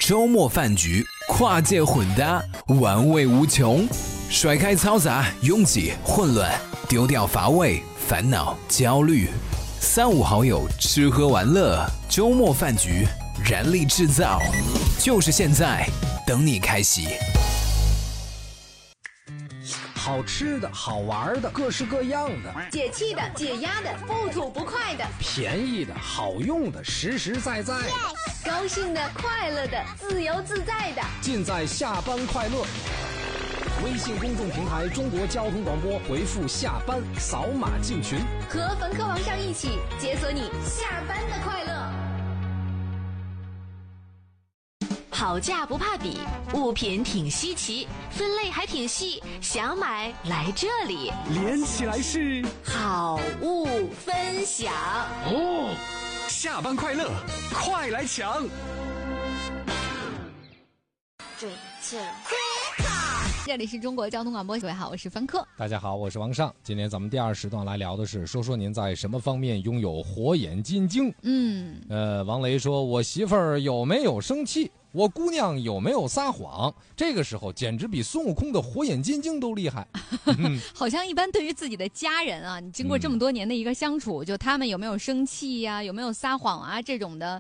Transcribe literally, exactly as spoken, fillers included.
周末饭局，跨界混搭，玩味无穷。甩开嘈杂、拥挤、混乱，丢掉乏味、烦恼、焦虑。三五好友吃喝玩乐，周末饭局，燃力制造，就是现在，等你开席。 好吃的好玩的各式各样的， 解气的解压的不吐不快的， 便宜的好用的实实在在， yes! 高兴的快乐的自由自在的， 尽在下班快乐。微信公众平台中国交通广播，回复下班扫码进群， 和冯科王上一起解锁你下班的快乐。好价不怕比，物品挺稀奇，分类还挺细，想买来这里， 连起来是好物分享哦。下班快乐，快来抢！ 对劲。 这里是中国交通广播，各位好，我是凡科。 大家好，我是王尚。今天咱们第二时段来聊的是，说说您在什么方面拥有火眼金睛？ 嗯， 呃，王雷说，我媳妇儿有没有生气？我姑娘有没有撒谎？这个时候简直比孙悟空的火眼金睛都厉害。 嗯、好像一般对于自己的家人啊，你经过这么多年的一个相处，嗯、就他们有没有生气呀、啊，有没有撒谎啊，这种的